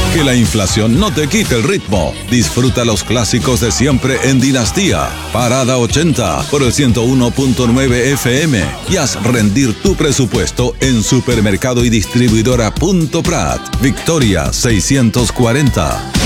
Que la inflación no te quite el ritmo. Disfruta los clásicos de siempre en Dinastía. Parada 80 por el 101.9 FM. Y haz rendir tu presupuesto en Supermercado y Distribuidora Punto Prat. Victoria 640.